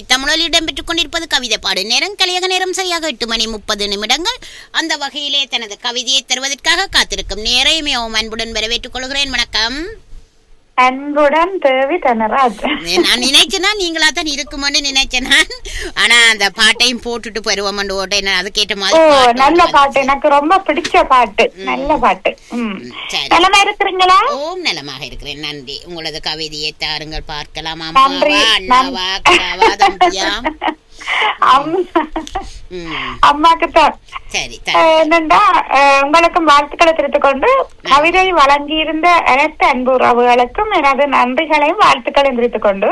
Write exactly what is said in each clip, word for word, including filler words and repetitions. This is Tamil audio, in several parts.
டிஆர்டி தமிழில் இடம்பெற்றுக் கொண்டிருப்பது கவிதை பாடு நேரம். கலியக நேரம் சரியாக எட்டு மணி முப்பது நிமிடங்கள். அந்த வகையிலே தனது கவிதையை தருவதற்காக காத்திருக்கும் நேரையுமே அன்புடன் வரவேற்றுக் கொள்கிறேன். வணக்கம். அன்புடன் தேவி தனராஜ். நான் நினைச்சேன்னா நீங்களா தான் இருக்குமென்னு நினைச்சேன் நான். ஆனா அந்த பாட்டையும் போட்டுட்டு பெறுவோம் ஓட்டேன். அது கேட்ட மாதிரி நல்ல பாட்டு, எனக்கு ரொம்ப பிடிச்ச பாட்டு, நல்ல பாட்டு. நலமா இருக்கிறீங்களா? ஓம் நலமாக இருக்கிறேன், நன்றி. உங்களது கவிதையை தாருங்கள் பார்க்கலாம். நன்றி. அண்ணாவா அக்காவா தம்பியா? அம்மாக்கு தான். சரி, என்னண்டா உங்களுக்கும் வாழ்த்துக்களை தெரிவித்துக் கொண்டு கவிதை வழங்கியிருந்த அனைத்து அன்பு உறவுகளுக்கும் எனது நன்றிகளையும் வாழ்த்துக்களையும் தெரிவித்துக் கொண்டு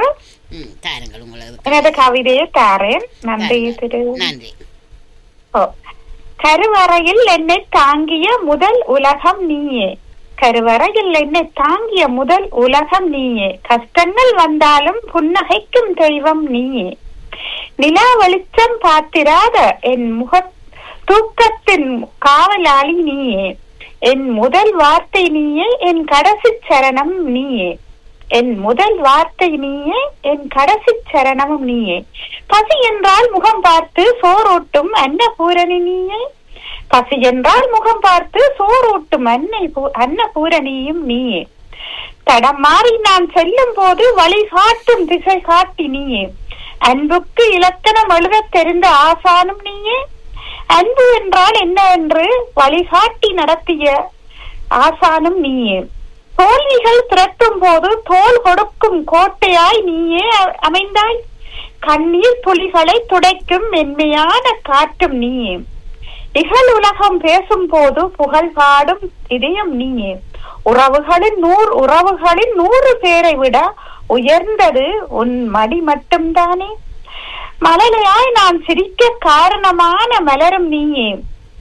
எனது கவிதையை தாரேன். நன்றி திரு. நன்றி. ஓ, கருவறையில் என்னை தாங்கிய முதல் உலகம் நீயே, கருவறையில் என்னை தாங்கிய முதல் உலகம் நீயே, கஷ்டங்கள் வந்தாலும் புன்னகைக்கும் தெய்வம் நீயே, நிலா வெளிச்சம் பார்த்திராத என் முக தூக்கத்தின் காவலாளி நீயே, என் முதல் வார்த்தை நீயே, என் கடைசி சரணம் நீயே, என் முதல் வார்த்தை நீயே, என் கடைசி சரணமும் நீயே, பசி என்றால் முகம் பார்த்து சோறூட்டும் அன்னபூரணி நீயே, பசி என்றால் முகம் பார்த்து சோறூட்டும் அன்னை அன்னபூரணியும் நீயே, தடம் மாறி நான் செல்லும் போது வழி காட்டும் திசை காட்டி நீயே, அன்புக்கு இலக்கணம் எழுத தெரிந்த ஆசானும் நீயே, அன்பு என்றால் என்ன என்று வழிகாட்டி நடத்திய ஆசானும் நீயே, தோல்விகள் திரட்டும் போது தோல் கொடுக்கும் கோட்டையாய் நீயே அமைந்தாய், கண்ணீர் துளிகளை துடைக்கும் மென்மையான காற்றும் நீயே, இகழ் உலகம் பேசும் போது புகழ் பாடும் இதயம் நீயே, உறவுகளின் நூறு உறவுகளின் நூறு பேரை விட உயர்ந்தது உன் மடி மட்டும்தானே, மழலையாய் நான் சிரிக்க காரணமான மலரும் நீயே,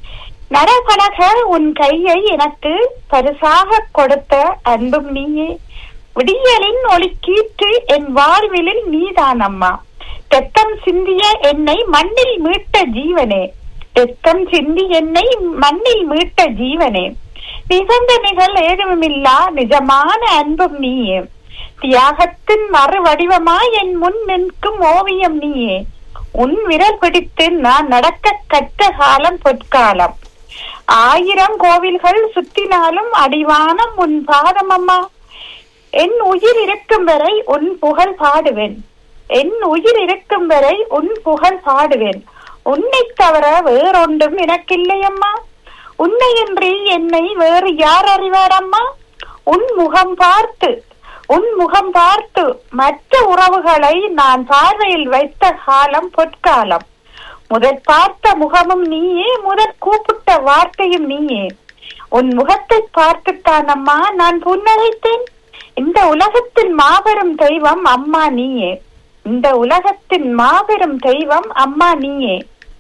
நரபலக உன் கையை எனக்கு பரிசாக கொடுத்த அன்பும் நீயே, விடியலின் ஒளி கீற்று என் வாழ்விலில் நீதான் அம்மா, தெத்தம் சிந்திய என்னை மண்ணில் மீட்ட ஜீவனே, தெத்தம் சிந்தி என்னை மண்ணில் மீட்ட ஜீவனே, நிபந்தனைகள் ஏதுமில்லா நிஜமான அன்பும் நீயே, தியாகத்தின் மறு வடிவமாய் என் முன் நிற்கும் ஓவியம் நீயே, உன் விரல் பிடித்து நான் நடக்க கற்ற காலம் பொற்காலம், ஆயிரம் கோவில்கள் சுத்தினாலும் அடிவானம் உன் பாதம் அம்மா, என் உயிர் இருக்கும் வரை உன் புகழ் பாடுவேன், என் உயிர் இருக்கும் வரை உன் புகழ் பாடுவேன், உன்னை தவிர வேறொன்றும் எனக்கில்லையம்மா, உன்னையின்றி என்னை வேறு யார் அறிவார் அம்மா, உன் முகம் பார்த்து உன் முகம் பார்த்து மற்ற உறவுகளை நான் பார்வையில் வைத்த காலம் பொற்காலம், முதல் பார்த்த முகமும் நீயே, முதல் கூப்பிட்ட வார்த்தையும் நீயே, உன் முகத்தை பார்த்துத்தான் அம்மா நான் புன்னகைத்தேன், இந்த உலகத்தின் மாபெரும் தெய்வம் அம்மா நீயே, இந்த உலகத்தின் மாபெரும் தெய்வம் அம்மா நீயே,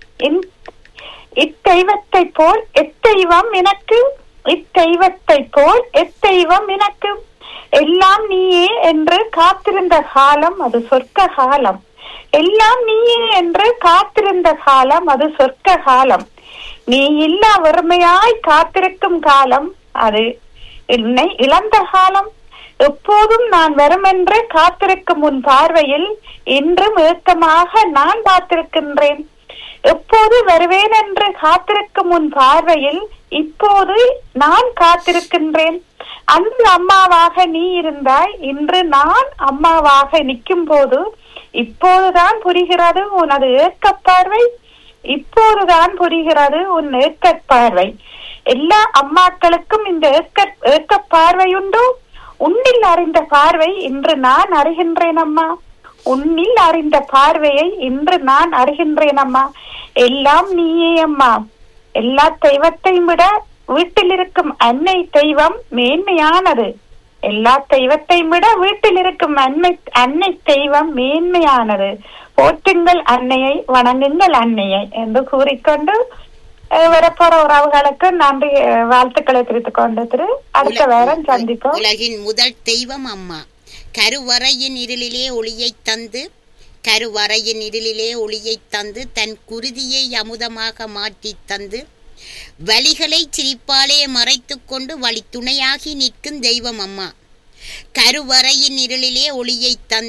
இத்தெய்வத்தை போல் எத்தெய்வம் எனக்கு, இத்தெய்வத்தை போல் எத்தெய்வம் எனக்கு, எல்லாம் நீயே என்று காத்திருந்த காலம் அது சொர்க்க காலம், எல்லாம் நீயே என்று காத்திருந்த காலம் அது சொர்க்க காலம், நீ இல்லா வறுமையாய் காத்திருக்கும் காலம் அது என்னை இழந்த காலம், எப்போதும் நான் வரும் என்று காத்திருக்கும் உன் பார்வையில் இன்றும் ஏக்கமாக நான் பார்த்திருக்கின்றேன், எப்போது வருவேன் என்று காத்திருக்கும் உன் பார்வையில் இப்போது நான் காத்திருக்கின்றேன், அன்று அம்மாவாக நீ இருந்தாய், இன்று நான் அம்மாவாக நிற்கும் போது இப்போதுதான் புரிகிறது உனது ஏக்கப்பார்வை, இப்போதுதான் புரிகிறது உன் ஏக்கப்பார்வை, எல்லா அம்மாக்களுக்கும் இந்த ஏக்க ஏக்கப்பார்வை உண்டோ, உன்னில் அறிந்த பார்வை இன்று நான் அறிகின்றேன் அம்மா, உன்னில் அறிந்த பார்வையை இன்று நான் அறிகின்றேன் அம்மா, எல்லாம் நீயே அம்மா, எல்லா தெய்வத்தையும் விட வீட்டில் இருக்கும் அன்னை தெய்வம் மேன்மையானது, எல்லா தெய்வத்தையும் விட வீட்டில் இருக்கும் அன்னை அன்னை தெய்வம் மேன்மையானது, போற்றுங்கள் அன்னையை, வணங்குங்கள் அன்னையை என்று கூறிக்கொண்டு வரப்போற உறவுகளுக்கு நன்றி வாழ்த்துக்களை தெரிவித்துக் கொண்டு திரு அடுத்த வாரம் சந்திப்போம். உலகின் முதல் தெய்வம் அம்மா, கருவறையின் இருளிலே ஒளியை தந்து கருவறையின் இருளிலே ஒளியை தந்து தன் குருதியை அமுதமாக மாற்றி தந்து வலிகளை சிரிப்பாலே மறைத்து கொண்டு வழி துணையாகி நிற்கும் தெய்வம் அம்மா, கருவறையின் இருளிலே ஒளியை தந்து தன்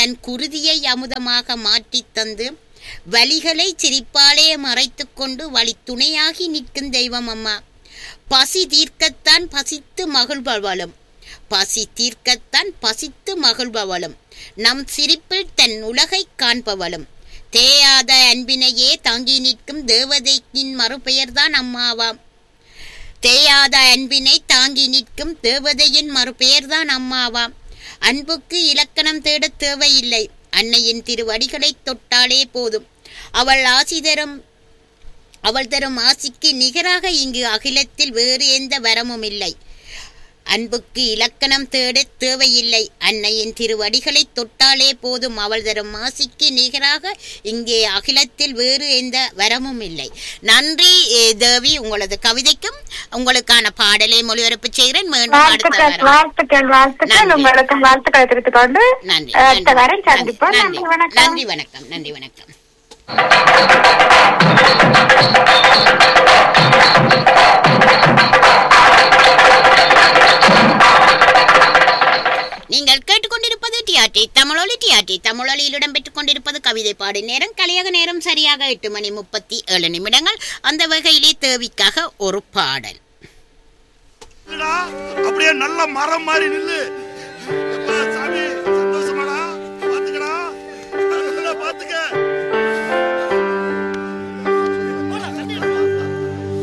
தன் குருதியை அமுதமாக மாற்றித் தந்து வலிகளை சிரிப்பாலே மறைத்து கொண்டு வழி துணையாகி நிற்கும் தெய்வம் அம்மா. பசி தீர்க்கத்தான் பசித்து மகிழ்பவளும் பசி தீர்க்கத்தான் பசித்து மகிழ்பவளும் நம் சிரிப்பில் தன் உலகை காண்பவளும் தேயாத அன்பினையே தாங்கி நிற்கும் தேவதையின் மறுபெயர்தான் அம்மாவாம். தேயாத அன்பினை தாங்கி நிற்கும் தேவதையின் மறுபெயர்தான் அம்மாவாம். அன்புக்கு இலக்கணம் தேட தேவையில்லை, அன்னையின் திருவடிகளை தொட்டாலே போதும். அவள் ஆசி தரும் அவள் தரும் ஆசிக்கு நிகராக இங்கு அகிலத்தில் வேறு எந்த வரமும் இல்லை. அன்புக்கு இலக்கணம் தேட தேவையில்லை, அன்னையின் திருவடிகளை தொட்டாலே போதும். அவள் தரும் ஆசிக்கு நிகராக இங்கே அகிலத்தில் வேறு எந்த வரமும் இல்லை. நன்றி தேவி, உங்களது கவிதைக்கும் உங்களுக்கான பாடலை மொழிபெயர்ப்பு செய்கிறேன். மீண்டும் வாழ்த்துக்கள் வாழ்த்துக்கள் வாழ்த்துக்கள் உங்களுக்கு வாழ்த்துக்களை தெரிவித்துக் கொண்டு நன்றி சந்திப்போம். நன்றி வணக்கம். நன்றி வணக்கம். நீங்கள் கேட்டுக்கொண்டிருப்பது டிஆர்டி தமிழொலி. டிஆர்டி தமிழொலியில் இடம்பெற்றுக் கொண்டிருப்பது கவிதை பாடு நேரம். கலையக நேரம் சரியாக எட்டு மணி முப்பத்தி ஏழு நிமிடங்கள். அந்த வகையிலே தேவிக்காக ஒரு பாடல். அப்படியே நல்ல மரம் மாதிரி நில்லு.